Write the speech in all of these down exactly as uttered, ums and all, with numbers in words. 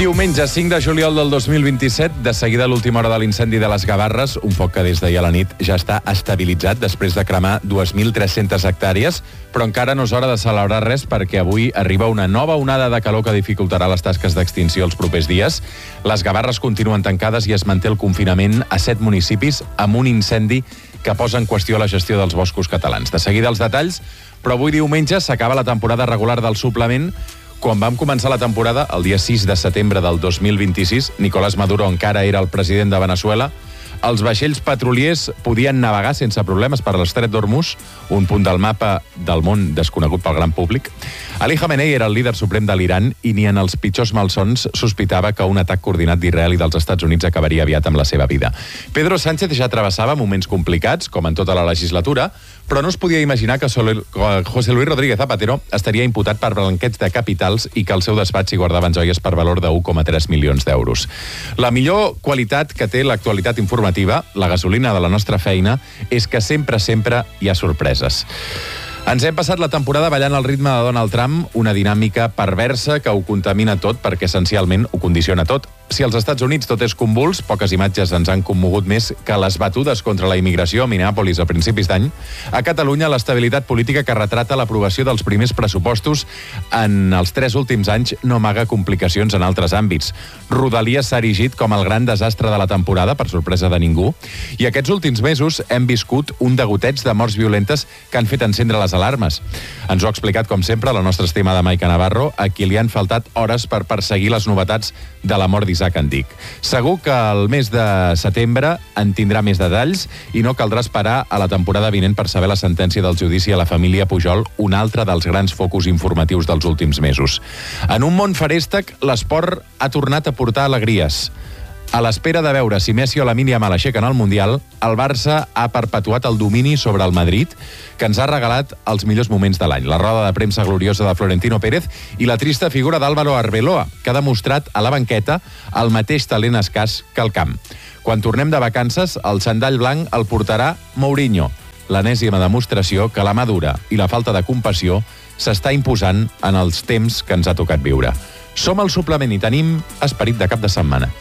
Diumenge cinc de juliol del dos mil vint-i-set, de seguida a l'última hora de l'incendi de les Gavarres, un foc que des d'ahir a la nit ja està estabilitzat després de cremar dues mil tres-centes hectàrees, però encara no és hora de celebrar res perquè avui arriba una nova onada de calor que dificultarà les tasques d'extinció els propers dies. Les Gavarres continuen tancades i es manté el confinament a set municipis amb un incendi que posa en qüestió la gestió dels boscos catalans. De seguida els detalls, però avui diumenge s'acaba la temporada regular del suplement. Quan vam començar la temporada, el dia sis de setembre del dos mil vint-i-sis, Nicolás Maduro encara era el president de Veneçuela. Els vaixells petroliers podien navegar sense problemes per l'estret d'Hormuz, un punt del mapa del món desconegut pel gran públic. Ali Khamenei era el líder suprem de l'Iran i ni en els pitjors malsons sospitava que un atac coordinat d'Israel i dels Estats Units acabaria aviat amb la seva vida. Pedro Sánchez ja travessava moments complicats, com en tota la legislatura, però no es podia imaginar que José Luis Rodríguez Zapatero estaria imputat per blanqueig de capitals i que al seu despatx hi guardaven joies per valor de u coma tres milions d'euros. La millor qualitat que té l'actualitat informativa, la gasolina de la nostra feina, és que sempre, sempre hi ha sorpreses. Ens hem passat la temporada ballant al ritme de Donald Trump, una dinàmica perversa que ho contamina tot perquè essencialment ho condiciona tot. Si als Estats Units tot és convuls, poques imatges ens han commogut més que les batudes contra la immigració a Minneapolis a principis d'any. A Catalunya, l'estabilitat política que retrata l'aprovació dels primers pressupostos en els tres últims anys no amaga complicacions en altres àmbits. Rodalies s'ha erigit com el gran desastre de la temporada, per sorpresa de ningú, i aquests últims mesos hem viscut un degoteig de morts violentes que han fet encendre les alarmes. Ens ho ha explicat, com sempre, la nostra estimada Maica Navarro, a qui li han faltat hores per perseguir les novetats de la mort d'Isaac Andic. Segur que el mes de setembre en tindrà més detalls i no caldrà esperar a la temporada vinent per saber la sentència del judici a la família Pujol, un altre dels grans focus informatius dels últims mesos. En un món feréstec, l'esport ha tornat a portar alegries. A l'espera de veure si Messi o Lamine Yamal aixequen el Mundial, el Barça ha perpetuat el domini sobre el Madrid, que ens ha regalat els millors moments de l'any. La roda de premsa gloriosa de Florentino Pérez i la trista figura d'Álvaro Arbeloa, que ha demostrat a la banqueta el mateix talent escàs que al camp. Quan tornem de vacances, el xandall blanc el portarà Mourinho, l'enèsima demostració que la mà dura i la falta de compassió s'està imposant en els temps que ens ha tocat viure. Som al suplement i tenim esperit de cap de setmana.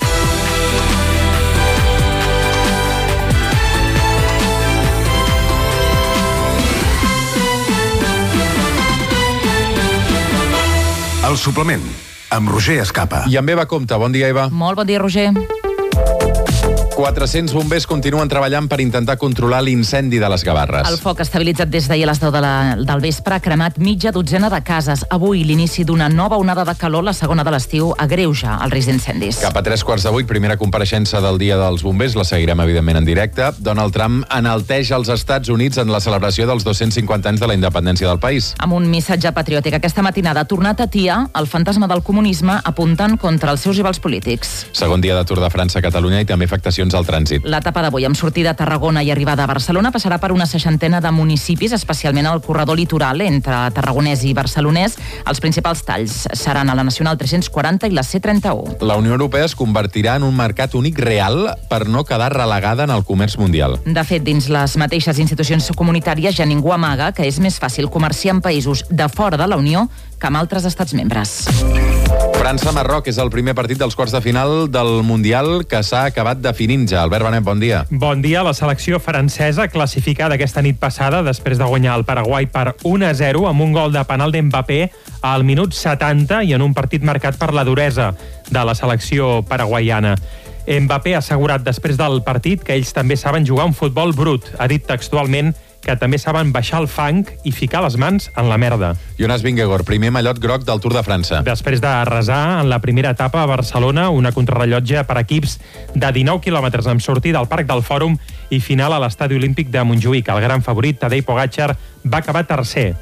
El suplement, amb Roger Escapa. I amb Eva Compte. Bon dia, Eva. Molt bon dia, Roger. quatre-cents bombers continuen treballant per intentar controlar l'incendi de les Gavarres. El foc estabilitzat des d'ahir a les deu de la, del vespre ha cremat mitja dotzena de cases. Avui, l'inici d'una nova onada de calor, la segona de l'estiu, agreuja el risc d'incendis. Cap a tres quarts de vuit, primera compareixença del Dia dels Bombers, la seguirem evidentment en directe. Donald Trump enalteix els Estats Units en la celebració dels dos-cents cinquanta anys de la independència del país. Amb un missatge patriòtic, aquesta matinada ha tornat a atiar el fantasma del comunisme apuntant contra els seus rivals polítics. Segon dia de Tour de França a Catalunya i també afectacions al trànsit. L'etapa d'avui, amb sortida a Tarragona i arribada a Barcelona, passarà per una seixantena de municipis, especialment al corredor litoral entre tarragonès i barcelonès. Els principals talls seran a la Nacional tres-cents quaranta i la C trenta-u. La Unió Europea es convertirà en un mercat únic real per no quedar relegada en el comerç mundial. De fet, dins les mateixes institucions comunitàries ja ningú amaga que és més fàcil comerciar amb països de fora de la Unió que amb altres estats membres. França-Marroc és el primer partit dels quarts de final del Mundial que s'ha acabat definint ja. Albert Benet, bon dia. Bon dia. La selecció francesa, classificada aquesta nit passada després de guanyar el Paraguai per un a zero amb un gol de penal d'Mbappé al minut setanta i en un partit marcat per la duresa de la selecció paraguaiana. Mbappé ha assegurat després del partit que ells també saben jugar un futbol brut. Ha dit textualment que també saben baixar el fang i ficar les mans en la merda. Jonas Vingegaard, primer mallot groc del Tour de França. Després de resar en la primera etapa a Barcelona, una contrarrellotge per equips de dinou quilòmetres amb sortida al Parc del Fòrum i final a l'Estadi Olímpic de Montjuïc. El gran favorit, Tadej Pogačar, va acabar tercer.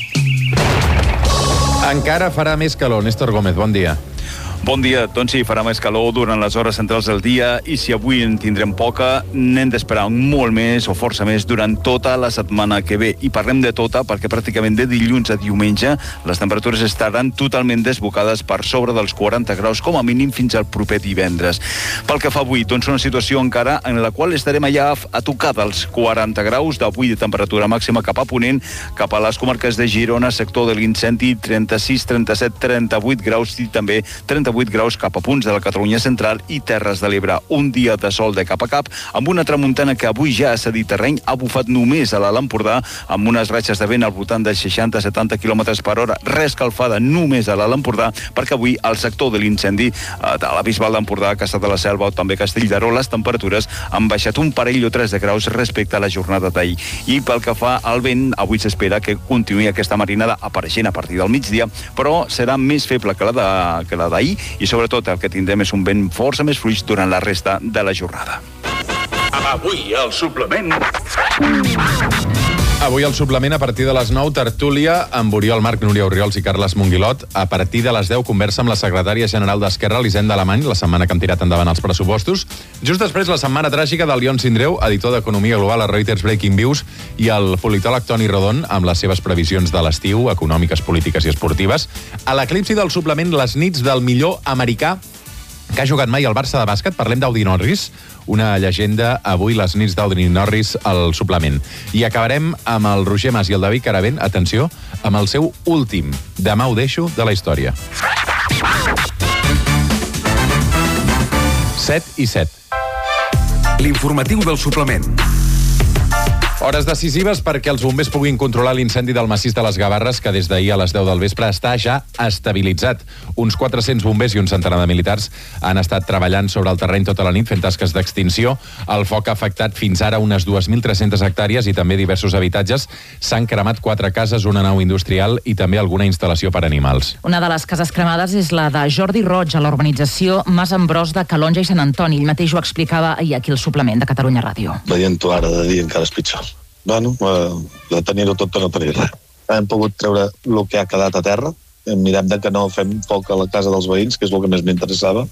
Encara farà més calor. Néstor Gómez, bon dia. Bon dia. Doncs sí, farà més calor durant les hores centrals del dia i si avui en tindrem poca, n'hem d'esperar molt més o força més durant tota la setmana que ve. I parlem de tota perquè pràcticament de dilluns a diumenge les temperatures estaran totalment desbocades per sobre dels quaranta graus, com a mínim fins al proper divendres. Pel que fa avui, doncs una situació encara en la qual estarem allà a tocar dels quaranta graus d'avui de temperatura màxima cap a Ponent, cap a les comarques de Girona, sector de l'Incendi, trenta-sis, trenta-set, trenta-vuit graus i també trenta trenta-vuit graus cap a punts de la Catalunya central i Terres de l'Ebre. Un dia de sol de cap a cap, amb una tramuntana que avui ja ha cedit terreny, ha bufat només a l'Alt Empordà, amb unes ratxes de vent al voltant de seixanta a setanta quilòmetres per hora, reescalfada només a l'Alt Empordà, perquè avui al sector de l'incendi de la Bisbal d'Empordà, Caçà de la Selva o també Castelldaró, les temperatures han baixat un parell o tres de graus respecte a la jornada d'ahir. I pel que fa al vent, avui s'espera que continuï aquesta marinada apareixent a partir del migdia, però serà més feble que la de, que la d'ahir i sobretot el que tindrem és un vent força més fluix durant la resta de la jornada. Avui al suplement... Avui al suplement, a partir de les nou, tertúlia amb Oriol Marc, Núria Orriols i Carles Monguilot. A partir de les deu, conversa amb la secretària general d'Esquerra, Elisenda Alemany, la setmana que hem tirat endavant els pressupostos. Just després, la setmana tràgica del Lion Sindreu, editor d'Economia Global a Reuters Breaking Views, i el politòleg Toni Rodon, amb les seves previsions de l'estiu, econòmiques, polítiques i esportives. A l'eclipsi del suplement, les nits del millor americà que ha jugat mai al Barça de bàsquet. Parlem d'Audi Norris, una llegenda. Avui les nits d'Audi Norris al suplement. I acabarem amb el Roger Mas i el David Caravent, atenció, amb el seu últim Demà ho deixo de la història. set i set. L'informatiu del suplement. Hores decisives perquè els bombers puguin controlar l'incendi del massís de les Gavarres, que des d'ahir a les deu del vespre està ja estabilitzat. Uns quatre-cents bombers i un centenar de militars han estat treballant sobre el terreny tota la nit fent tasques d'extinció. El foc ha afectat fins ara unes dos mil tres-centes hectàrees i també diversos habitatges. S'han cremat quatre cases, una nau industrial i també alguna instal·lació per animals. Una de les cases cremades és la de Jordi Roig, a la urbanització Mas Ambròs de Calonja i Sant Antoni. Ell mateix ho explicava ahir aquí al suplement de Catalunya Ràdio. Veient-ho ara de dia encara és pitjor. Bueno, de tenir-ho tot per no tenir res. Hem pogut treure el que ha quedat a terra. Mirem de que no fem foc a la casa dels veïns, que és el que més m'interessava.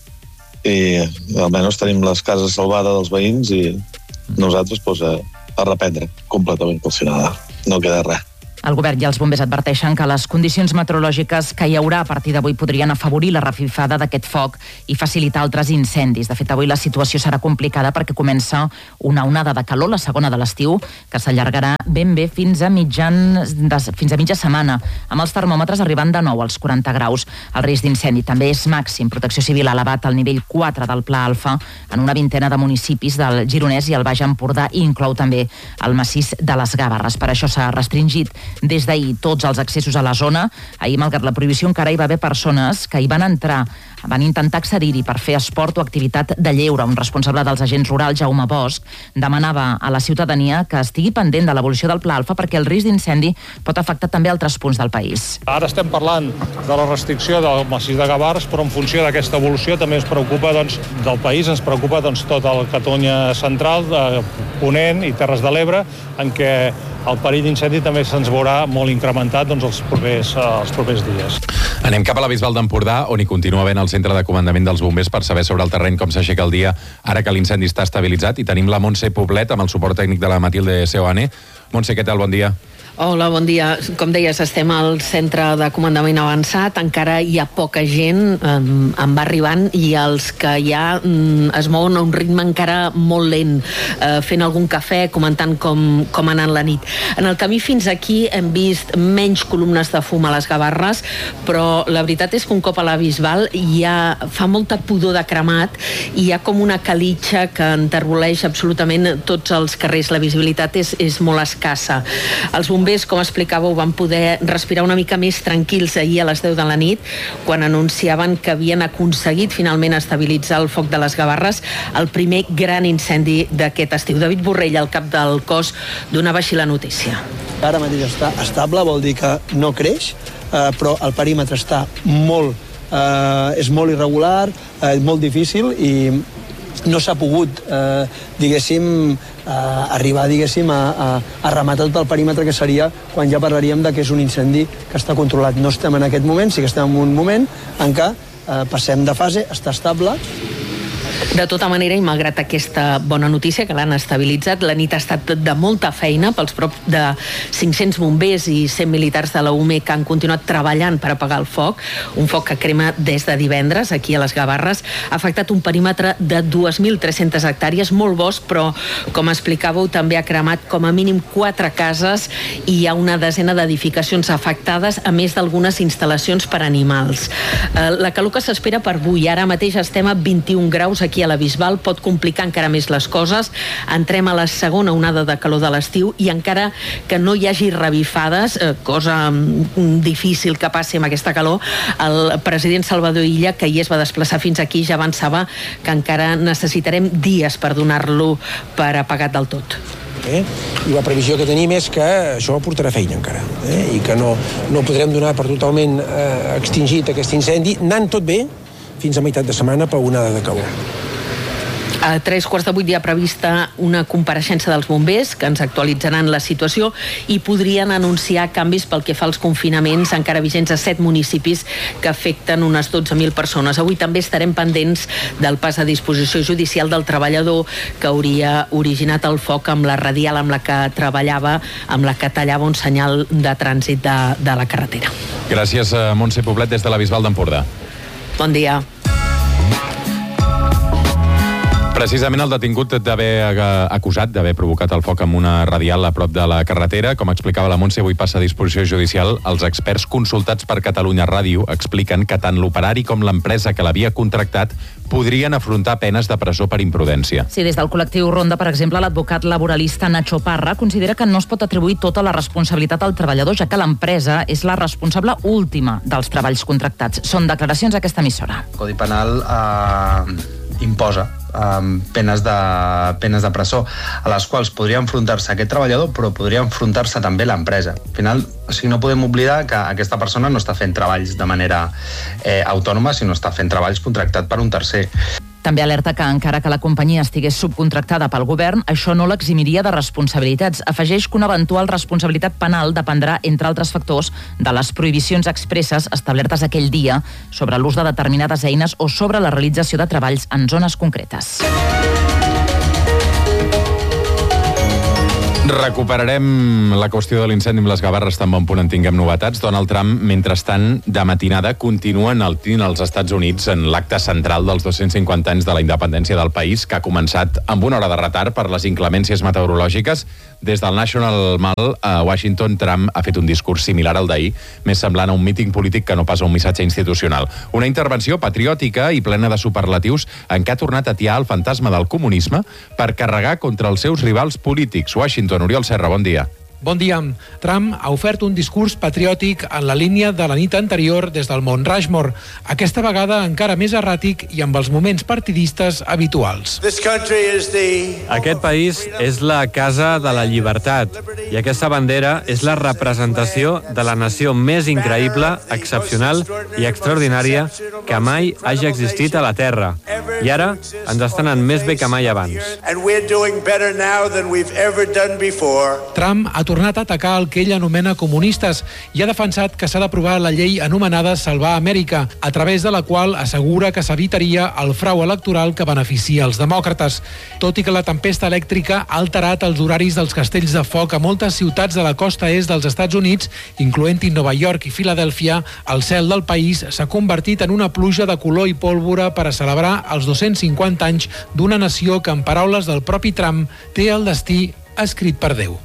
I almenys tenim les cases salvades dels veïns i nosaltres pues, a, a reprendre completament calcinada. No queda res. El govern i els bombers adverteixen que les condicions meteorològiques que hi haurà a partir d'avui podrien afavorir la revifada d'aquest foc i facilitar altres incendis. De fet, avui la situació serà complicada perquè comença una onada de calor, la segona de l'estiu, que s'allargarà ben bé fins a, mitjan, de, fins a mitja setmana, amb els termòmetres arribant de nou als quaranta graus. El risc d'incendi també és màxim. Protecció Civil ha elevat al nivell quatre del Pla Alfa en una vintena de municipis del Gironès i el Baix Empordà, i inclou també el massís de les Gavarres. Per això s'ha restringit des d'ahir tots els accessos a la zona. Ahir, malgrat la prohibició, encara hi va haver persones que hi van entrar, van intentar accedir-hi per fer esport o activitat de lleure. Un responsable dels agents rurals, Jaume Bosch, demanava a la ciutadania que estigui pendent de l'evolució del Pla Alfa perquè el risc d'incendi pot afectar també altres punts del país. Ara estem parlant de la restricció del massís de Gavarres, però en funció d'aquesta evolució també ens preocupa doncs, del país, ens preocupa doncs, tota la Catalunya central, de Ponent i Terres de l'Ebre, en què el perill d'incendi també se'ns veurà molt incrementat doncs, els, propers, els propers dies. Anem cap a la Bisbal d'Empordà, on hi continua havent el centre de comandament dels bombers per saber sobre el terreny com s'aixeca el dia ara que l'incendi està estabilitzat. I tenim la Montse Poblet amb el suport tècnic de la Matilde Seoane. Montse, què tal? Bon dia. Hola, bon dia. Com deies, estem al centre de comandament avançat. Encara hi ha poca gent, eh, en va arribant, i els que hi ha mm, es mouen a un ritme encara molt lent, eh, fent algun cafè, comentant com, com ha anat la nit. En el camí fins aquí hem vist menys columnes de fum a les Gavarres, però la veritat és que un cop a la Bisbal hi ha, fa molta pudor de cremat i hi ha com una calitxa que enterboleix absolutament tots els carrers. La visibilitat és, és molt escassa. Els bombers, com explicàveu, van poder respirar una mica més tranquils ahir a les deu de la nit, quan anunciaven que havien aconseguit finalment estabilitzar el foc de les Gavarres, el primer gran incendi d'aquest estiu. David Borrell, el cap del cos, donava així la notícia. Ara mateix està estable, vol dir que no creix, eh, però el perímetre està molt, eh, és molt irregular, eh, molt difícil, i no s'ha pogut, eh, diguéssim, eh, arribar, diguéssim, a, a, a rematar tot el perímetre, que seria quan ja parlaríem de que és un incendi que està controlat. No estem en aquest moment, sí que estem en un moment en què eh, passem de fase, està estable, De tota manera, i malgrat aquesta bona notícia que l'han estabilitzat, la nit ha estat de molta feina pels prop de cinc-cents bombers i cent militars de la U M E que han continuat treballant per apagar el foc, un foc que crema des de divendres aquí a les Gavarres. Ha afectat un perímetre de dues mil tres-centes hectàrees, molt bosc, però, com explicàveu, també ha cremat com a mínim quatre cases i hi ha una desena d'edificacions afectades, a més d'algunes instal·lacions per a animals. Eh, la calor que s'espera per avui, ara mateix estem a vint-i-un graus aquí a la Bisbal, pot complicar encara més les coses. Entrem a la segona onada de calor de l'estiu i encara que no hi hagi revifades, eh, cosa mm, difícil que passi amb aquesta calor, el president Salvador Illa, que hi es va desplaçar fins aquí, ja avançava que encara necessitarem dies per donar-lo per apagat del tot. Eh? I la previsió que tenim és que això portarà feina encara, eh? I que no, no podrem donar per totalment eh, extingit aquest incendi, anant tot bé fins a meitat de setmana per una onada de calor. A tres quarts de vuit hi ha prevista una compareixença dels bombers que ens actualitzaran la situació i podrien anunciar canvis pel que fa als confinaments encara vigents a set municipis que afecten unes dotze mil persones. Avui també estarem pendents del pas a disposició judicial del treballador que hauria originat el foc amb la radial amb la que treballava, amb la que tallava un senyal de trànsit de, de la carretera. Gràcies a Montse Poblet des de la Bisbal d'Empordà. Bon dia. Precisament el detingut d'haver acusat d'haver provocat el foc amb una radial a prop de la carretera, com explicava la Montse, avui passa a disposició judicial. Els experts consultats per Catalunya Ràdio expliquen que tant l'operari com l'empresa que l'havia contractat podrien afrontar penes de presó per imprudència. Sí, des del col·lectiu Ronda, per exemple, l'advocat laboralista Nacho Parra considera que no es pot atribuir tota la responsabilitat al treballador, ja que l'empresa és la responsable última dels treballs contractats. Són declaracions a aquesta emissora. El Codi Penal eh, imposa eh, penes, de, penes de presó, a les quals podria enfrontar-se aquest treballador, però podria enfrontar-se també l'empresa. Al final, o sigui, no podem oblidar que aquesta persona no està fent treballs de manera eh, autònoma, sinó està fent treballs contractat per un tercer. També alerta que encara que la companyia estigués subcontractada pel govern, això no l'eximiria de responsabilitats. Afegeix que una eventual responsabilitat penal dependrà, entre altres factors, de les prohibicions expresses establertes aquell dia sobre l'ús de determinades eines o sobre la realització de treballs en zones concretes. Recuperarem la qüestió de l'incendi amb les Gavarres tan bon punt en tinguem novetats. Donald Trump, mentrestant, de matinada, continua enaltint als Estats Units en l'acte central dels dos-cents cinquanta anys de la independència del país, que ha començat amb una hora de retard per les inclemències meteorològiques. Des del National Mall a Washington, Trump ha fet un discurs similar al d'ahir, més semblant a un míting polític que no pas a un missatge institucional. Una intervenció patriòtica i plena de superlatius en què ha tornat a atiar el fantasma del comunisme per carregar contra els seus rivals polítics. Washington, Oriol Serra, bon dia. Bon dia. Trump ha ofert un discurs patriòtic en la línia de la nit anterior des del Mont Rushmore, aquesta vegada encara més erràtic i amb els moments partidistes habituals. Aquest país és la casa de la llibertat i aquesta bandera és la representació de la nació més increïble, excepcional i extraordinària que mai hagi existit a la Terra. I ara ens està anant més bé que mai abans. Trump ha tornat a atacar el que ell anomena comunistes i ha defensat que s'ha d'aprovar la llei anomenada Salvar Amèrica, a través de la qual assegura que s'evitaria el frau electoral que beneficia els demòcrates. Tot i que la tempesta elèctrica ha alterat els horaris dels castells de foc a moltes ciutats de la costa est dels Estats Units, incloent-hi Nova York i Filadèlfia, el cel del país s'ha convertit en una pluja de color i pólvora per a celebrar els dos-cents cinquanta anys d'una nació que, en paraules del propi Trump, té el destí escrit per Déu.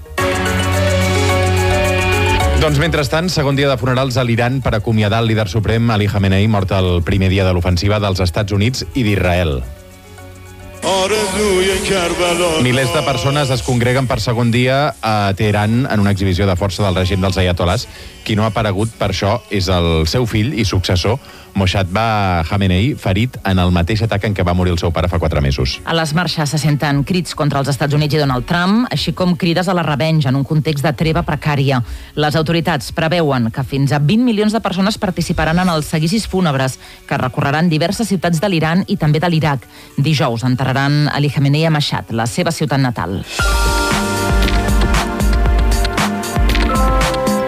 Doncs mentrestant, segon dia de funerals a l'Iran per acomiadar el líder suprem Ali Khamenei, mort el primer dia de l'ofensiva dels Estats Units i d'Israel. Milers de persones es congreguen per segon dia a Teheran en una exhibició de força del règim dels ayatolás. Qui no ha aparegut per això és el seu fill i successor, Mossadegh Khamenei, ferit en el mateix atac en què va morir el seu pare fa quatre mesos. A les marxes se senten crits contra els Estats Units i Donald Trump, així com crides a la revenja en un context de treva precària. Les autoritats preveuen que fins a vint milions de persones participaran en els seguicis fúnebres que recorreran diverses ciutats de l'Iran i també de l'Iraq. Dijous enterraran Ali Khamenei a Mashhad, la seva ciutat natal. Un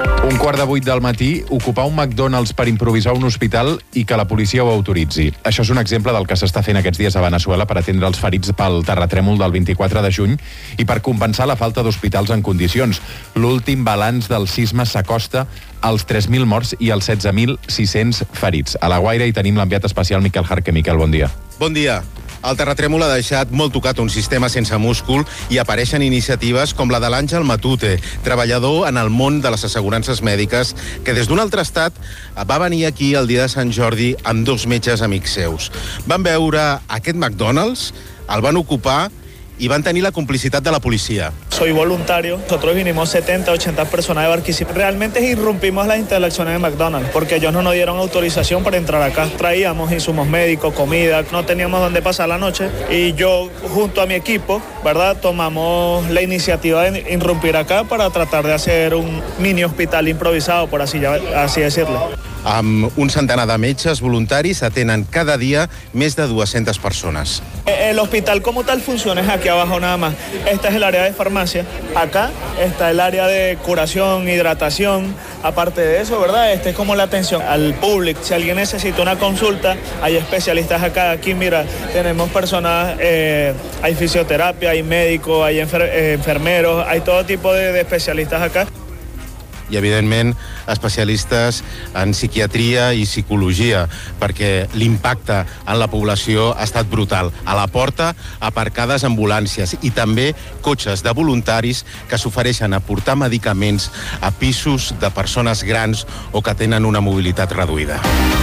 quart de vuit del matí, ocupar un McDonald's per improvisar un hospital i que la policia ho autoritzi. Això és un exemple del que s'està fent aquests dies a Veneçuela per atendre els ferits pel terratrèmol del vint-i-quatre de juny i per compensar la falta d'hospitals en condicions. L'últim balanç del sisme s'acosta als tres mil morts i als setze mil sis-cents ferits. A La Guaira hi tenim l'enviat especial Miquel Jarque. Miquel, bon dia. Bon dia. El terratrèmol ha deixat molt tocat un sistema sense múscul i apareixen iniciatives com la de l'Àngel Matute, treballador en el món de les assegurances mèdiques, que des d'un altre estat va venir aquí el dia de Sant Jordi amb dos metges amics seus. Van veure aquest McDonald's, el van ocupar y van a tener la complicitat de la policía. Soy voluntario. Nosotros vinimos setenta, ochenta personas de Barquisimeto. Realmente irrumpimos las instalaciones de McDonald's porque ellos no nos dieron autorización para entrar acá. Traíamos insumos médicos, comida, no teníamos dónde pasar la noche y yo junto a mi equipo, ¿verdad?, tomamos la iniciativa de irrumpir acá para tratar de hacer un mini hospital improvisado, por así, así decirlo. Amb un centenar de metges voluntaris atenen cada dia més de dues-centes persones. El hospital como tal funciona es aquí abajo nada más. Esta es el área de farmacia. Acá está el área de curación, hidratación. Aparte de eso, ¿verdad?, este es como la atención al público. Si alguien necesita una consulta, hay especialistas acá. Aquí, mira, tenemos personas, eh, hay fisioterapia, hay médicos, hay enfer eh, enfermeros, hay todo tipo de, de especialistas acá. I, evidentment, especialistes en psiquiatria i psicologia, perquè l'impacte en la població ha estat brutal. A la porta, aparcades ambulàncies i també cotxes de voluntaris que s'ofereixen a portar medicaments a pisos de persones grans o que tenen una mobilitat reduïda.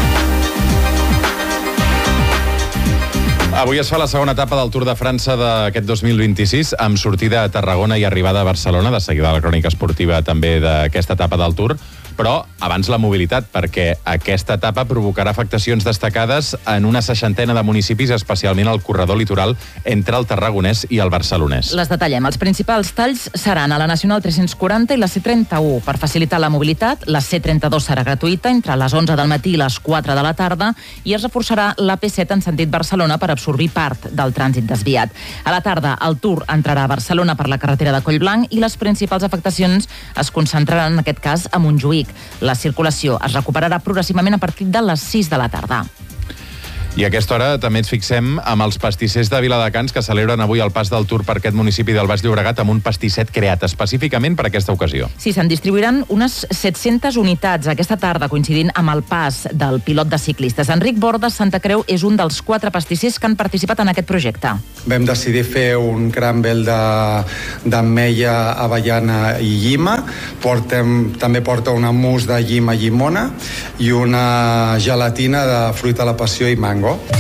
Avui es fa la segona etapa del Tour de França d'aquest dos mil vint-i-sis, amb sortida a Tarragona i arribada a Barcelona. De seguida la crònica esportiva també d'aquesta etapa del Tour. Però abans la mobilitat, perquè aquesta etapa provocarà afectacions destacades en una seixantena de municipis, especialment al corredor litoral entre el tarragonès i el barcelonès. Les detallem. Els principals talls seran a la Nacional tres-cents quaranta i la C trenta-u. Per facilitar la mobilitat, la C trenta-dos serà gratuïta entre les onze del matí i les quatre de la tarda i es reforçarà la P set en sentit Barcelona per absorbir part del trànsit desviat. A la tarda, el Tour entrarà a Barcelona per la carretera de Collblanc i les principals afectacions es concentraran, en aquest cas, a Montjuïc. La circulació es recuperarà progressivament a partir de les sis de la tarda. I a aquesta hora també ens fixem amb els pastissers de Viladecans que celebren avui el pas del Tour per aquest municipi del Baix Llobregat amb un pastisset creat específicament per aquesta ocasió. Sí, se'n distribuiran unes set-centes unitats aquesta tarda, coincidint amb el pas del pilot de ciclistes. Enric Bordes Santa Creu és un dels quatre pastissers que han participat en aquest projecte. Vam decidir fer un crumble d'ametlla, avellana i llima. Portem, també porta una mousse de llima llimona i una gelatina de fruita a la passió i mango.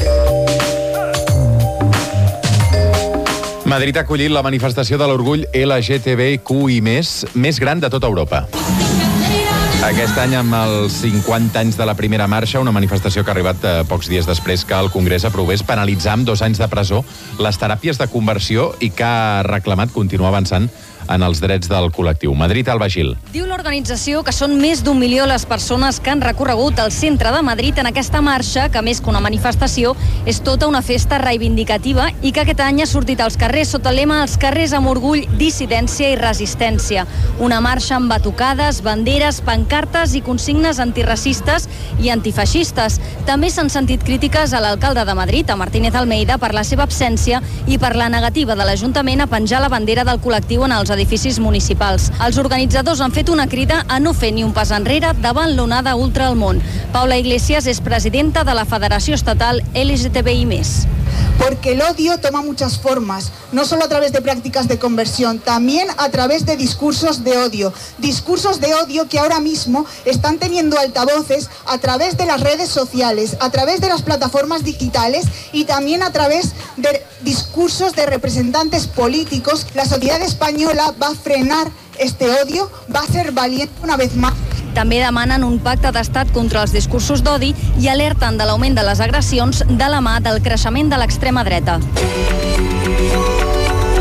Madrid ha acollit la manifestació de l'orgull L G T B Q i més, més gran de tota Europa. Aquest any, amb els cinquanta anys de la primera marxa, una manifestació que ha arribat eh, pocs dies després que el Congrés aprovés penalitzar amb dos anys de presó les teràpies de conversió i que ha reclamat continuar avançant en els drets del col·lectiu. Madrid, Alba Gil. Diu l'organització que són més d'un milió les persones que han recorregut el centre de Madrid en aquesta marxa, que més que una manifestació és tota una festa reivindicativa i que aquest any ha sortit als carrers sota el lema "Els carrers amb orgull, dissidència i resistència". Una marxa amb batucades, banderes, pancartes i consignes antiracistes i antifeixistes. També s'han sentit crítiques a l'alcalde de Madrid, a Martínez Almeida, per la seva absència i per la negativa de l'Ajuntament a penjar la bandera del col·lectiu en els edificis municipals. Els organitzadors han fet una crida a no fer ni un pas enrere davant l'onada ultra al món. Paula Iglesias és presidenta de la Federació Estatal L G T B I més. Porque el odio toma muchas formas, no solo a través de prácticas de conversión, también a través de discursos de odio. Discursos de odio que ahora mismo están teniendo altavoces a través de las redes sociales, a través de las plataformas digitales y también a través de discursos de representantes políticos. La sociedad española va a frenar este odio, va a ser valiente una vez más. També demanen un pacte d'estat contra els discursos d'odi i alerten de l'augment de les agressions de la mà del creixement de l'extrema dreta.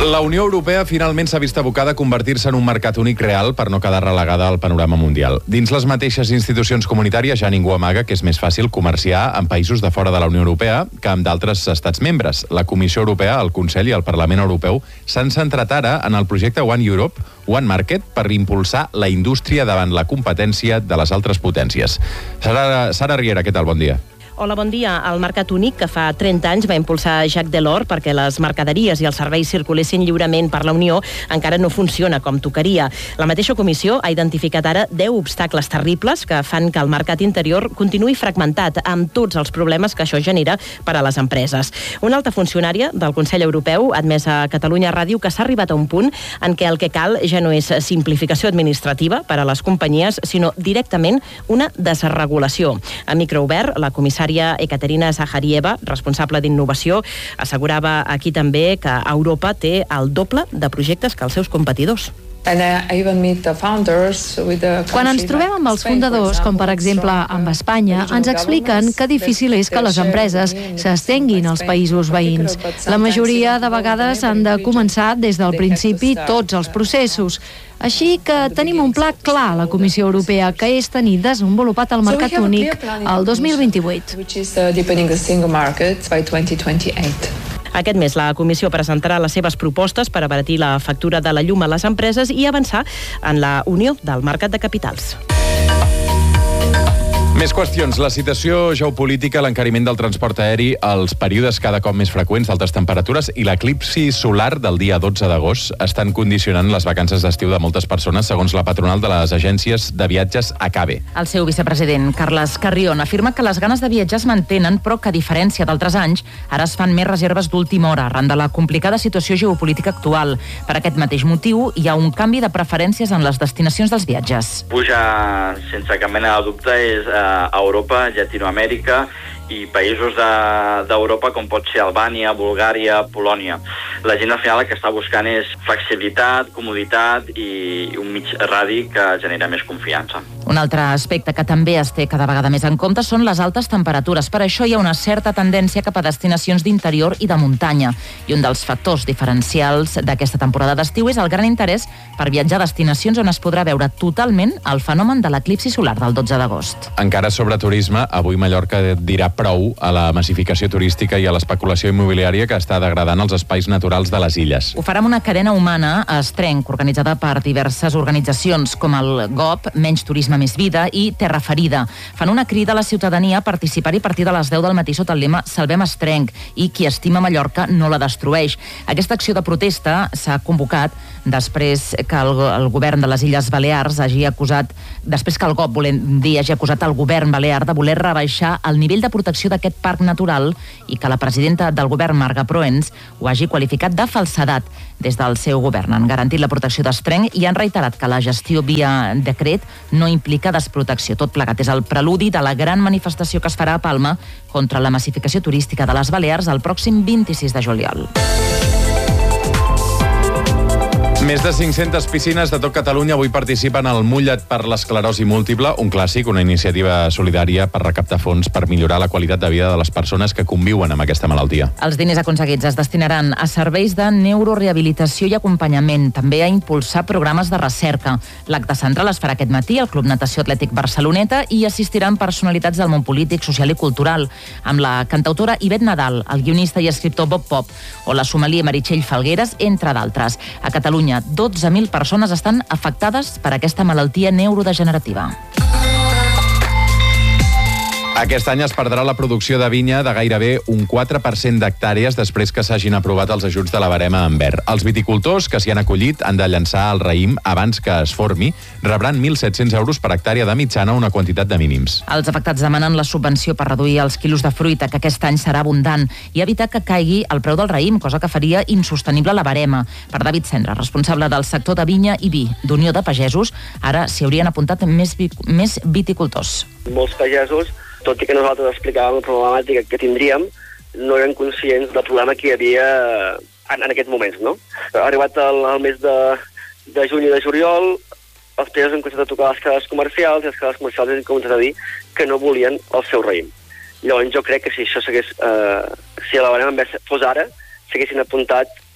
La Unió Europea finalment s'ha vist abocada a convertir-se en un mercat únic real per no quedar relegada al panorama mundial. Dins les mateixes institucions comunitàries ja ningú amaga que és més fàcil comerciar amb països de fora de la Unió Europea que amb d'altres estats membres. La Comissió Europea, el Consell i el Parlament Europeu s'han centrat ara en el projecte One Europe, One Market, per impulsar la indústria davant la competència de les altres potències. Sara, Sara Riera, què tal? Bon dia. Hola, bon dia. El Mercat Únic, que fa trenta anys va impulsar Jacques Delors perquè les mercaderies i els serveis circulessin lliurement per la Unió, encara no funciona com tocaria. La mateixa comissió ha identificat ara deu obstacles terribles que fan que el mercat interior continuï fragmentat amb tots els problemes que això genera per a les empreses. Una alta funcionària del Consell Europeu ha admès a Catalunya Ràdio que s'ha arribat a un punt en què el que cal ja no és simplificació administrativa per a les companyies, sinó directament una desregulació. A micro obert, la comissària Ekaterina Zaharieva, responsable d'innovació, assegurava aquí també que Europa té el doble de projectes que els seus competidors. Quan ens trobem amb els fundadors, com per exemple amb Espanya, ens expliquen que difícil és que les empreses s'estenguin als països veïns. La majoria de vegades han de començar des del principi tots els processos. Així que tenim un pla clar a la Comissió Europea, que és tenir desenvolupat el mercat únic el dos mil vint-i-vuit. Aquest mes la Comissió presentarà les seves propostes per abaratir la factura de la llum a les empreses i avançar en la unió del mercat de capitals. Més qüestions. La situació geopolítica, l'encariment del transport aeri, els períodes cada cop més freqüents d'altes temperatures i l'eclipsi solar del dia dotze d'agost estan condicionant les vacances d'estiu de moltes persones, segons la patronal de les agències de viatges Acabe. El seu vicepresident, Carles Carrion, afirma que les ganes de viatjar es mantenen, però que, a diferència d'altres anys, ara es fan més reserves d'última hora, arran de la complicada situació geopolítica actual. Per aquest mateix motiu, hi ha un canvi de preferències en les destinacions dels viatges. Puja, sense cap mena de dubte, és a Europa, Llatinoamèrica i països d'Europa de, com pot ser Albània, Bulgària, Polònia. La gent al final el que està buscant és flexibilitat, comoditat i un mig radi que genera més confiança. Un altre aspecte que també es té cada vegada més en compte són les altes temperatures. Per això hi ha una certa tendència cap a destinacions d'interior i de muntanya. I un dels factors diferencials d'aquesta temporada d'estiu és el gran interès per viatjar a destinacions on es podrà veure totalment el fenomen de l'eclipsi solar del dotze d'agost. Encara sobre turisme, avui Mallorca dirà prou a la massificació turística i a l'especulació immobiliària que està degradant els espais naturals de les illes. Ho farà amb una cadena humana a Estrenc, organitzada per diverses organitzacions com el G O P, Menys Turisme Més Vida i Terra Ferida. Fan una crida a la ciutadania a participar-hi a partir de les deu del matí sota el lema Salvem Estrenc i qui estima Mallorca no la destrueix. Aquesta acció de protesta s'ha convocat després que el, el govern de les Illes Balears hagi acusat, després que el G O P, volem dir, hagi acusat el govern balear de voler rebaixar el nivell de protecció d'aquest parc natural i que la presidenta del govern, Marga Proens, ho hagi qualificat de falsedat. Des del seu govern han garantit la protecció d'Estrenc i han reiterat que la gestió via decret no implica desprotecció. Tot plegat és el preludi de la gran manifestació que es farà a Palma contra la massificació turística de les Balears el pròxim vint-i-sis de juliol. Més de cinc-centes piscines de tot Catalunya avui participen al Mulla't per l'esclerosi múltiple, un clàssic, una iniciativa solidària per recaptar fons per millorar la qualitat de vida de les persones que conviuen amb aquesta malaltia. Els diners aconseguits es destinaran a serveis de neurorehabilitació i acompanyament, també a impulsar programes de recerca. L'acte central es farà aquest matí al Club Natació Atlètic Barceloneta i assistiran personalitats del món polític, social i cultural, amb la cantautora Ivet Nadal, el guionista i escriptor Bob Pop o la sommelier Meritxell Falgueres, entre d'altres. A Catalunya, dotze mil persones estan afectades per aquesta malaltia neurodegenerativa. Aquest any es perdrà la producció de vinya de gairebé un quatre per cent d'hectàrees després que s'hagin aprovat els ajuts de la barema en verd. Els viticultors que s'hi han acollit han de llançar el raïm abans que es formi, rebran mil set-cents euros per hectàrea de mitjana, una quantitat de mínims. Els afectats demanen la subvenció per reduir els quilos de fruita, que aquest any serà abundant, i evitar que caigui el preu del raïm, cosa que faria insostenible la barema. Per David Cendra, responsable del sector de vinya i vi d'Unió de Pagesos, ara s'hi haurien apuntat més, vi més viticultors. Molts pagesos, tot i que nosaltres explicàvem la problemàtica que tindríem, no eren conscients del problema que hi havia en, en aquests moments, no? Ha arribat el, el mes de, de juny i de juliol, els pagesos han començat a tocar les cases comercials i les cases comercials han començat a dir que no volien el seu raïm. Llavors jo crec que si això s'hagués, eh, si la barema fos ara, s'haguessin apuntat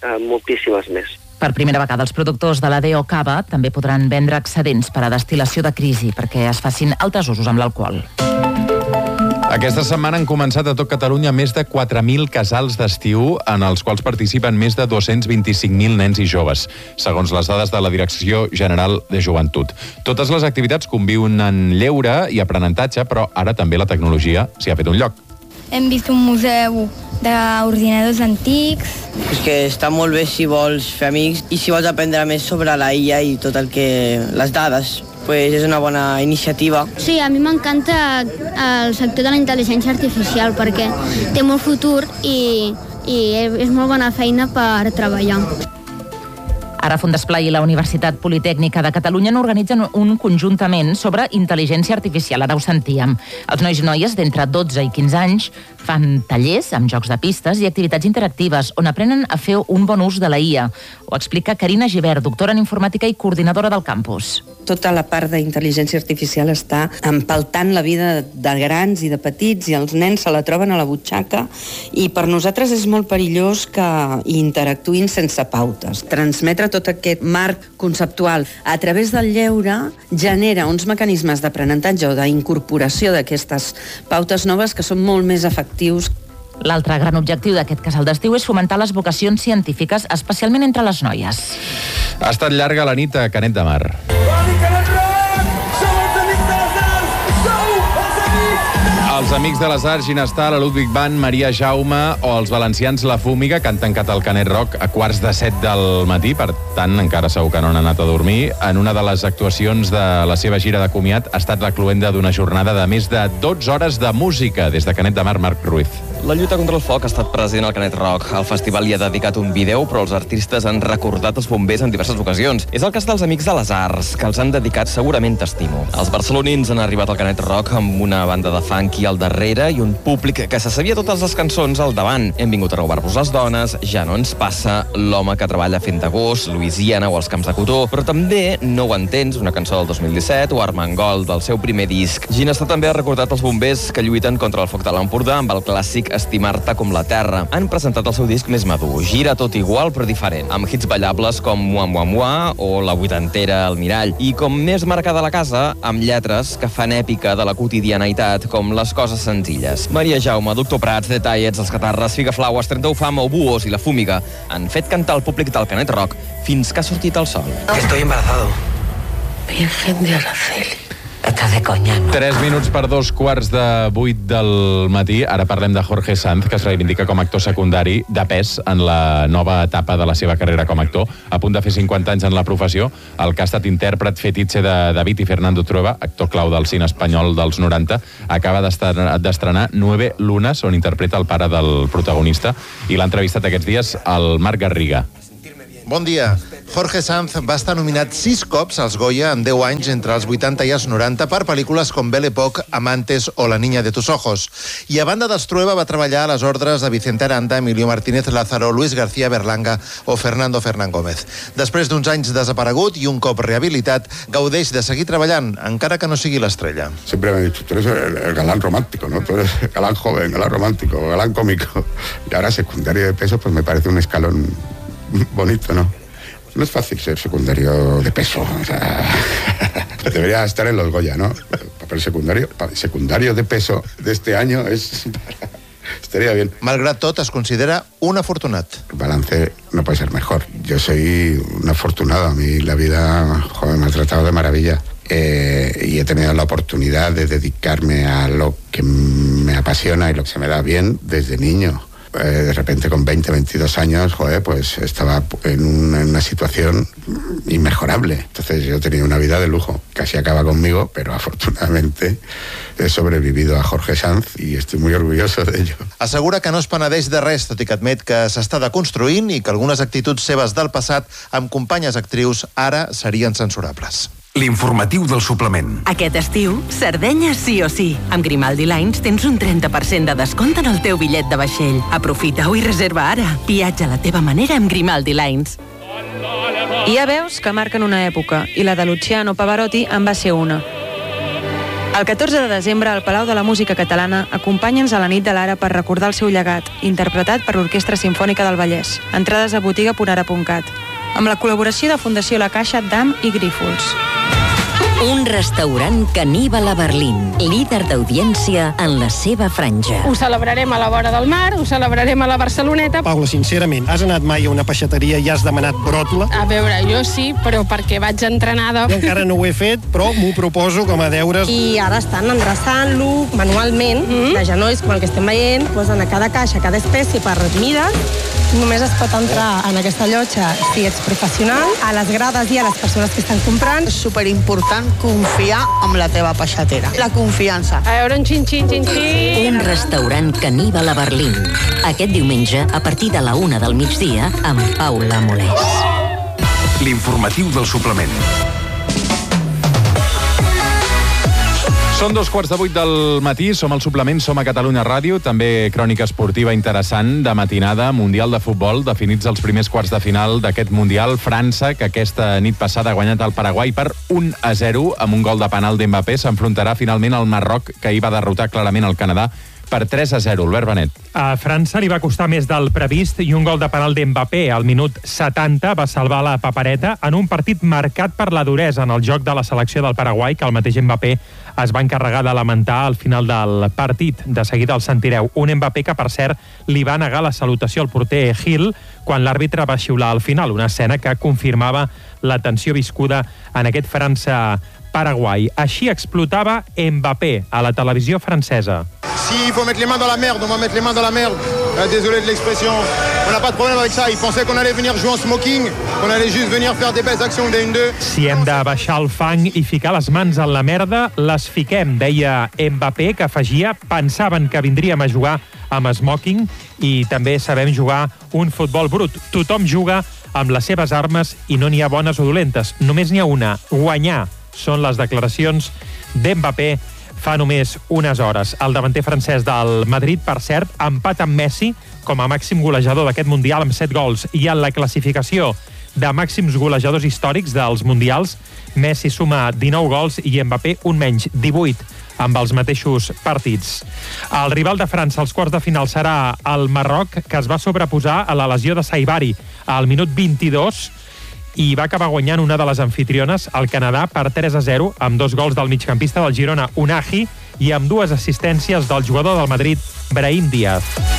eh, moltíssimes més. Per primera vegada, els productors de la D O Cava també podran vendre excedents per a destil·lació de crisi perquè es facin altres usos amb l'alcohol. Aquesta setmana han començat a tot Catalunya més de quatre mil casals d'estiu en els quals participen més de dos-cents vint-i-cinc mil nens i joves, segons les dades de la Direcció General de Joventut. Totes les activitats conviuen en lleure i aprenentatge, però ara també la tecnologia s'hi ha fet un lloc. Hem vist un museu d'ordinadors antics. És que està molt bé si vols fer amics i si vols aprendre més sobre la I A i tot el que... les dades. Pues és una bona iniciativa. Sí, a mi m'encanta el sector de la intel·ligència artificial perquè té molt futur i, i és molt bona feina per treballar. Ara Fundesplai i la Universitat Politècnica de Catalunya n'organitzen un conjuntament sobre intel·ligència artificial. Ara ho sentíem. Els nois i noies d'entre dotze i quinze anys fan tallers amb jocs de pistes i activitats interactives on aprenen a fer un bon ús de la I A. Ho explica Carina Gibert, doctora en informàtica i coordinadora del campus. Tota la part d'intel·ligència artificial està empaltant la vida de grans i de petits i els nens se la troben a la butxaca i per nosaltres és molt perillós que interactuïn sense pautes. Transmetre tot aquest marc conceptual a través del lleure genera uns mecanismes d'aprenentatge o d'incorporació d'aquestes pautes noves que són molt més efectius. L'altre gran objectiu d'aquest casal d'estiu és fomentar les vocacions científiques, especialment entre les noies. Ha estat llarga la nit a Canet de Mar. Els Amics de les Arts, Ginestar, la Ludwig Band, Maria Jaume o els valencians La Fúmiga, que han tancat el Canet Rock a quarts de set del matí, per tant, encara segur que no han anat a dormir. En una de les actuacions de la seva gira de comiat ha estat la cloenda d'una jornada de més de dotze hores de música. Des de Canet de Mar, Marc Ruiz. La lluita contra el foc ha estat present al Canet Rock. El festival hi ha dedicat un vídeo, però els artistes han recordat els bombers en diverses ocasions. És el cas dels Amics de les Arts, que els han dedicat segurament t'estimo. Els barcelonins han arribat al Canet Rock amb una banda de funky al darrere i un públic que se sabia totes les cançons al davant. Hem vingut a robar-vos les dones, Ja no ens passa, L'home que treballa fent d'agost, Louisiana o Els camps de cotó, però també No ho entens, una cançó del dos mil disset, o Armengol, del seu primer disc. Ginestar també ha recordat els bombers que lluiten contra el foc de l'Empordà amb el clàssic Estimar-te com la terra. Han presentat el seu disc més madur, Gira tot igual però diferent, amb hits ballables com Mua Mua Mua o La vuitantera al mirall, i com més marcada la casa, amb lletres que fan èpica de la quotidianitat, com Les coses senzilles. Maria Jaume, Doctor Prats, Detallets, Els Catarres, Figaflaues, trenta u Fama o Buos i La Fúmiga han fet cantar el públic del Canet Rock fins que ha sortit el sol. Estoy embarazado. Virgen de Araceli. Estàs de conya, no? Tres minuts per dos quarts de vuit del matí. Ara parlem de Jorge Sanz, que es reivindica com a actor secundari de pes en la nova etapa de la seva carrera com a actor. A punt de fer cinquanta anys en la professió, el que ha estat intèrpret fetitxe de David i Fernando Trueba, actor clau del cine espanyol dels noranta, acaba d'estrenar Nueve Lunas, on interpreta el pare del protagonista, i l'ha entrevistat aquests dies el Marc Garriga. Bon dia. Jorge Sanz va estar nominat sis cops als Goya en deu anys entre els vuitanta i els noranta per pel·lícules com Belle Époque, Amantes o La niña de tus ojos. I a banda dels Trueba va treballar a les ordres de Vicente Aranda, Emilio Martínez Lázaro, Luis García Berlanga o Fernando Fernán Gómez. Després d'uns anys desaparegut i un cop rehabilitat, gaudeix de seguir treballant, encara que no sigui l'estrella. Siempre me he dicho, tú eres el, el galán romántico, ¿no? Tú eres el galán joven, galán romántico, galán cómico. Y ahora secundario de peso, pues me parece un escalón bonito, ¿no? No es fácil ser secundario de peso, o sea, debería estar en los Goya, ¿no? El papel secundario, secundario de peso de este año es... estaría bien. Malgrat tot, es considera un afortunat. El balance no puede ser mejor. Yo soy un afortunado, a mí la vida, joder, me ha tratado de maravilla. Eh, y he tenido la oportunidad de dedicarme a lo que me apasiona y lo que se me da bien desde niño. De repente con veinte, veintidós años, joder, pues estaba en, un, en una situación inmejorable. Entonces yo he tenido una vida de lujo. Casi acaba conmigo, pero afortunadamente he sobrevivido a Jorge Sanz y estoy muy orgulloso de ello. Assegura que no es penedeix de res, tot i que admet que s'està deconstruint i que algunes actituds seves del passat amb companyes actrius ara serien censurables. L'informatiu del suplement. Aquest estiu, Sardenya sí o sí. Amb Grimaldi Lines tens un trenta per cent de descompte en el teu bitllet de vaixell. Aprofita-ho i reserva ara. Viatja a la teva manera amb Grimaldi Lines. Hi ha veus que marquen una època, i la de Luciano Pavarotti en va ser una. El catorze de desembre, al Palau de la Música Catalana, acompanya'ns a la nit de l'Ara per recordar el seu llegat, interpretat per l'Orquestra Simfònica del Vallès. Entrades a botiga punt ara punt cat. Amb la col·laboració de Fundació La Caixa, D A M i Grífols. Un restaurant caníbal a Berlín, líder d'audiència en la seva franja. Ho celebrarem a la vora del mar, ho celebrarem a la Barceloneta. Paula, sincerament, has anat mai a una peixateria i has demanat bròtola? A veure, jo sí, però perquè vaig entrenada. Jo encara no ho he fet, però m'ho proposo com a deures. I ara estan endreçant-lo manualment, mm? de genolls, com el que estem veient, posen a cada caixa, cada espècie per mides. Només es pot entrar en aquesta llotja si ets professional. A les grades i a les persones que estan comprant. És superimportant confiar en la teva peixatera. La confiança. A veure, un xin-xin, xin-xin. Un restaurant caníbal a Berlín. Aquest diumenge, a partir de la una del migdia, amb Paula Molés. L'informatiu del suplement. Són dos quarts de vuit del matí, som al suplement, som a Catalunya Ràdio, també crònica esportiva interessant de matinada, Mundial de Futbol, definits els primers quarts de final d'aquest Mundial. França, que aquesta nit passada ha guanyat el Paraguai per un a zero amb un gol de penal d'Mbappé, s'enfrontarà finalment al Marroc, que ahir va derrotar clarament el Canadà per tres a zero. Albert Benet. A França li va costar més del previst i un gol de penal d'Mbappé al minut setanta va salvar la papereta en un partit marcat per la duresa en el joc de la selecció del Paraguai, que el mateix Mbappé es va encarregar de lamentar al final del partit. De seguida el sentireu. Un Mbappé que, per cert, li va negar la salutació al porter Gil quan l'àrbitre va xiular al final, una escena que confirmava la tensió viscuda en aquest França-Paraguai. Així explotava Mbappé a la televisió francesa. S'il faut mettre les mains dans la merde, on va mettre les mains dans la merde. Euh, désolé de l'expression. On n'a pas de problème avec ça. Ils pensaient qu'on allait venir jouer en smoking, qu'on allait juste venir faire des belles actions de un deux. Si hem de baixar el fang i ficar les mans en la merda, les fiquem, deia Mbappé, que afegia, pensaven que vindríem a jugar amb smoking i també sabem jugar un futbol brut. Tothom juga amb les seves armes i no n'hi ha bones o dolentes. Només n'hi ha una, guanyar. Són les declaracions d'Mbappé fa només unes hores. El davanter francès del Madrid, per cert, empat amb Messi com a màxim golejador d'aquest Mundial amb set gols. I en la classificació de màxims golejadors històrics dels Mundials, Messi suma dinou gols i Mbappé un menys, divuit, amb els mateixos partits. El rival de França als quarts de final serà el Marroc, que es va sobreposar a la lesió de Saibari al minut vint-i-dos i va acabar guanyant una de les anfitriones, el Canadà, per tres a zero, amb dos gols del migcampista del Girona, Unahi, i amb dues assistències del jugador del Madrid, Brahim Díaz.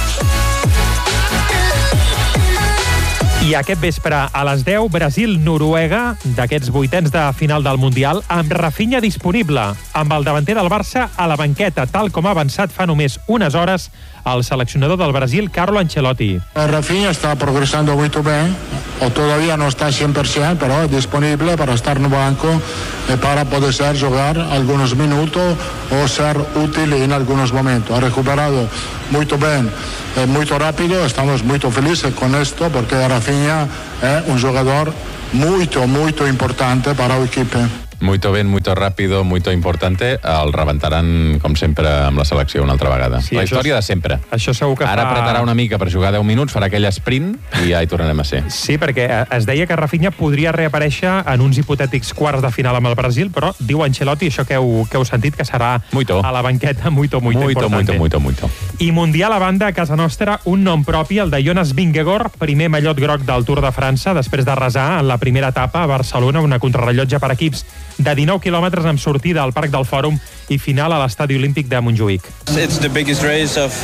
I aquest vespre, a les deu, Brasil-Noruega, d'aquests vuitens de final del Mundial, amb Rafinha disponible, amb el davanter del Barça a la banqueta, tal com ha avançat fa només unes hores el seleccionador del Brasil, Carlo Ancelotti. Rafinha está progresando muy bien, o todavía no está cien por ciento, pero es disponible para estar en el banco eh, para poder ser, jugar algunos minutos o ser útil en algunos momentos. Ha recuperado muy bien, eh, muy rápido, estamos muy felices con esto porque Rafinha es un jugador muy, muy importante para el equipo. Muito ben, muito ràpido, muito importante. El rebentaran, com sempre, amb la selecció una altra vegada. Sí, la història és, de sempre. Això segur que Ara fa... apretarà una mica per jugar deu minuts, farà aquell sprint i ja hi tornarem a ser. Sí, perquè es deia que Rafinha podria reaparèixer en uns hipotètics quarts de final amb el Brasil, però diu Ancelotti, això que heu, que heu sentit, que serà muito. A la banqueta muito, muito, muito importante. Muito, muito, muito. I Mundial a banda, a casa nostra, un nom propi, el de Jonas Vingegaard, primer mallot groc del Tour de França, després de resar en la primera etapa a Barcelona, una contrarrellotge per equips de dinou quilòmetres amb sortida al Parc del Fòrum i final a l'Estadi Olímpic de Montjuïc. It's the biggest race of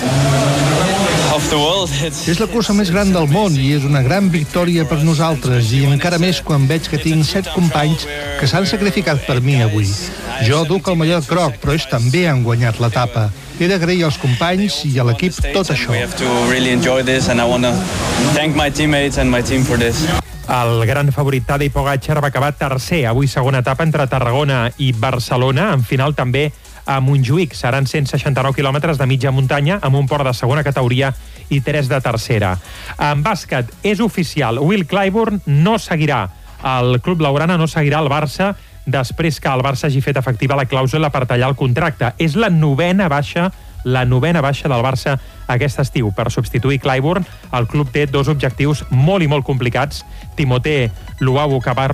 of the world. It's... És la cursa més gran del món i és una gran victòria per nosaltres, i encara més quan veig que tinc set companys que s'han sacrificat per mi avui. Jo duc el mallot groc, però ells també han guanyat l'etapa. He d'agrair als companys i a l'equip tot això. We have to really enjoy this and I want to thank my teammates and my team for this. El gran favorit Tadej Pogačar va acabar tercer, avui segona etapa entre Tarragona i Barcelona, en final també a Montjuïc. Seran cent seixanta-nou quilòmetres de mitja muntanya amb un port de segona categoria i tres de tercera. En bàsquet és oficial, Will Clyburn no seguirà. El club blaugrana no seguirà el Barça després que el Barça hagi fet efectiva la clàusula per tallar el contracte. És la novena baixa la novena baixa del Barça aquest estiu. Per substituir Clyburn, el club té dos objectius molt i molt complicats. Timothé Luau Cabarrot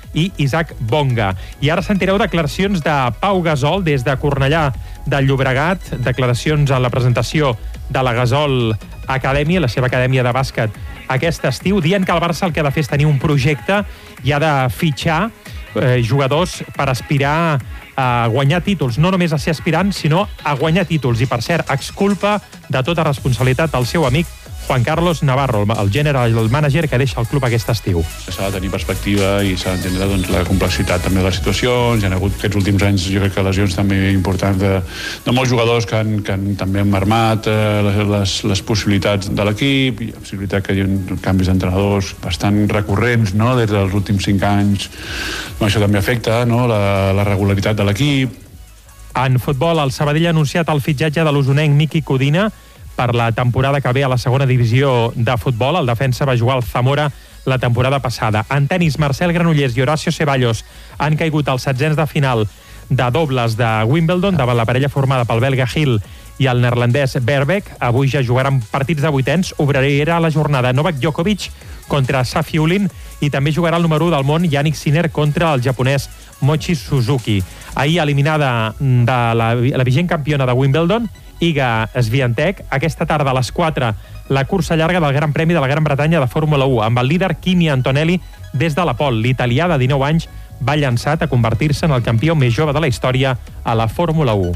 i Isaac Bonga. I ara sentireu declaracions de Pau Gasol des de Cornellà de Llobregat, declaracions en la presentació de la Gasol Acadèmia, la seva acadèmia de bàsquet aquest estiu, dient que el Barça el que ha de fer és tenir un projecte i ha de fitxar eh, jugadors per aspirar a guanyar títols, no només a ser aspirant, sinó a guanyar títols. I, per cert, exculpa de tota responsabilitat al seu amic Juan Carlos Navarro, el general, el manager que deixa el club aquest estiu. S'ha de tenir perspectiva i s'ha d'entendre doncs, la complexitat també de les situacions. Hi ha hagut aquests últims anys, jo crec que lesions també importants de, de molts jugadors que, han, que han, també han marmat eh, les, les possibilitats de l'equip. Hi ha possibilitat que hi ha canvis d'entrenadors bastant recurrents, no?, des dels últims cinc anys. No, això també afecta, no?, la, la regularitat de l'equip. En futbol, el Sabadell ha anunciat el fitxatge de l'usonenc Miki Codina per la temporada que ve a la segona divisió de futbol. El defensa va jugar al Zamora la temporada passada. En tenis, Marcel Granollers i Horacio Ceballos han caigut als setzents de final de dobles de Wimbledon davant la parella formada pel belga Hill i el neerlandès Verbeek. Avui ja jugaran partits de vuitens. Obrirà la jornada Novak Djokovic contra Safiullin i també jugarà el número u del món Yannick Sinner contra el japonès Mochi Suzuki. Ahir, eliminada de la, la vigent campiona de Wimbledon, Iga Swiatek, aquesta tarda a les quatre, la cursa llarga del Gran Premi de la Gran Bretanya de Fórmula u, amb el líder Kimi Antonelli des de la pol. L'italià de dinou anys va llançat a convertir-se en el campió més jove de la història a la Fórmula u.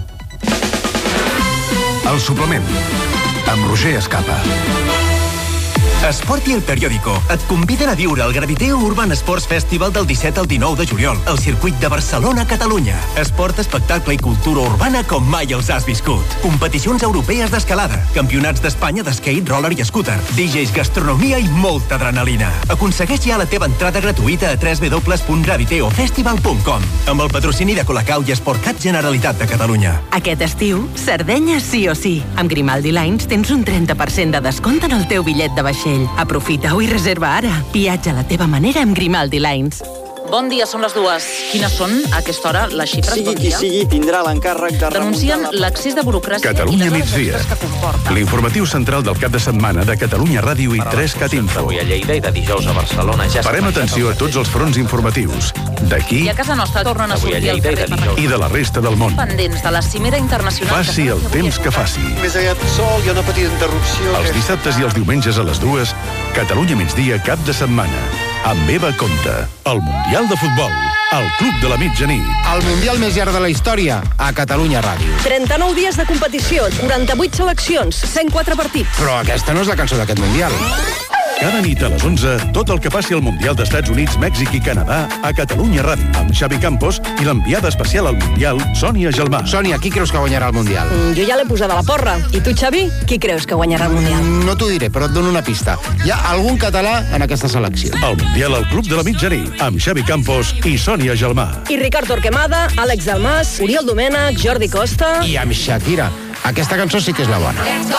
El suplement, amb Roger Escapa. Esport i El Periódico et conviden a viure el Graviteo Urban Sports Festival del disset al dinou de juliol al circuit de Barcelona, Catalunya. Esport, espectacle i cultura urbana com mai els has viscut. Competicions europees d'escalada, campionats d'Espanya d'skate, roller i scooter, D Js, gastronomia i molta adrenalina. Aconsegueix ja la teva entrada gratuïta a w w w punt graviteo festival punt com amb el patrocini de Colacau i Esportcat Generalitat de Catalunya. Aquest estiu, Sardenya sí o sí. Amb Grimaldi Lines tens un trenta per cent de descompte en el teu bitllet de vaixell. Aprofita-ho i reserva ara. Viatja a la teva manera amb Grimaldi Lines. Bon dia, són les dues. Quines són a aquesta hora les xifres? Sigui bon qui dia. sigui, tindrà l'encàrrec de Denuncien l'excés de burocràcia Catalunya i les migdia. hores extres que comporta. L'informatiu central del cap de setmana de Catalunya Ràdio i tres cat Info. Avui a Lleida i de dijous a Barcelona ja Parem atenció a tots els fronts informatius d'aquí I a casa nostra tornen a sortir al carrer per i de la resta del món. pendents de la cimera internacional. Faci el temps que faci. Més aviat sol, hi ha una petita interrupció. Els dissabtes i els diumenges a les dues, Catalunya migdia cap de setmana. Amb Eva Conta, el Mundial de Futbol, el Club de la Mitjanit. El Mundial més llarg de la història, a Catalunya Ràdio. trenta-nou dies de competició, quaranta-vuit seleccions, cent quatre partits. Però aquesta no és la cançó d'aquest Mundial. Cada nit a les onze, tot el que passi al Mundial d'Estats Units, Mèxic i Canadà a Catalunya Ràdio, amb Xavi Campos i l'enviada especial al Mundial, Sònia Gelmà. Sònia, qui creus que guanyarà el Mundial? Mm, jo ja l'he posada a la porra. I tu, Xavi, qui creus que guanyarà el Mundial? Mm, no t'ho diré, però et dono una pista. Hi ha algun català en aquesta selecció. El Mundial al Club de la Mitjanit, amb Xavi Campos i Sònia Gelmà. I Ricard Torquemada, Àlex Dalmas, Oriol Domènech, Jordi Costa... I amb Shakira. Aquesta cançó sí que és la bona.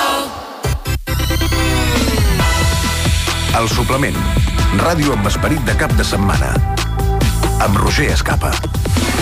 El suplement. Ràdio amb esperit de cap de setmana. Amb Roger Escapa.